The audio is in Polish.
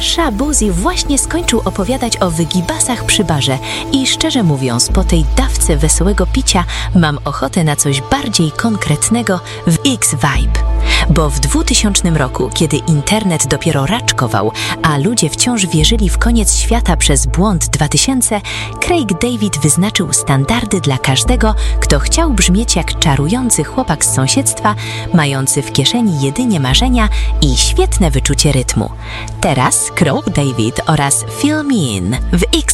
Shaboozey właśnie skończył opowiadać o wygibasach przy barze i szczerze mówiąc, po tej dawce wesołego picia mam ochotę na coś bardziej konkretnego w X-Vibe. Bo w 2000 roku, kiedy internet dopiero raczkował, a ludzie wciąż wierzyli w koniec świata przez błąd 2000, Craig David wyznaczył standardy dla każdego, kto chciał brzmieć jak czarujący chłopak z sąsiedztwa, mający w kieszeni jedynie marzenia i świetne wyczucie rytmu. Teraz Craig David oraz Fill Me In w X